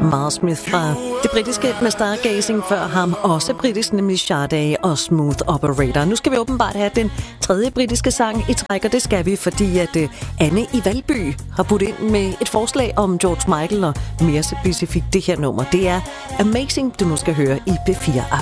Miles Smith fra det britiske med Stargazing, før ham også britisk, nemlig Sade og Smooth Operator. Nu skal vi åbenbart have den tredje britiske sang i træk, og det skal vi, fordi at Anne i Valby har budt ind med et forslag om George Michael, og mere specifikt det her nummer. Det er Amazing, du nu skal høre i P4 Aften.